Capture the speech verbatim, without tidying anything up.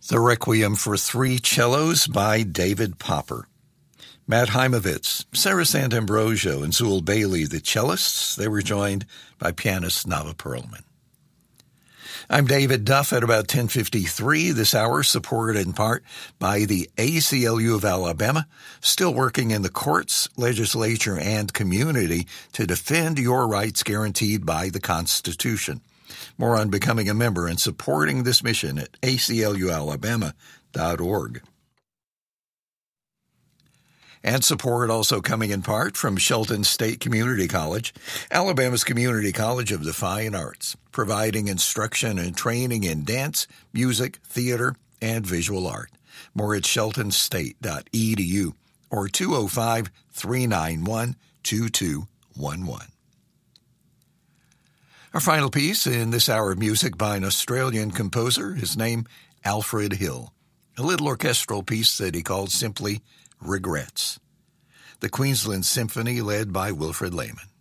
The Requiem for Three Cellos by David Popper. Matt Heimovitz, Sarah Sant'Ambrosio, and Zool Bailey, the cellists. They were joined by pianist Nava Perlman. I'm David Duff at about ten fifty-three this hour, supported in part by the A C L U of Alabama, still working in the courts, legislature, and community to defend your rights guaranteed by the Constitution. More on becoming a member and supporting this mission at A C L U alabama dot org. And support also coming in part from Shelton State Community College, Alabama's community college of the fine arts, providing instruction and training in dance, music, theater, and visual art. More at shelton state dot e d u or two oh five, three nine one, two two one one. Our final piece in this hour of music by an Australian composer, his name Alfred Hill, a little orchestral piece that he called simply Regrets. The Queensland Symphony led by Wilfred Lehman.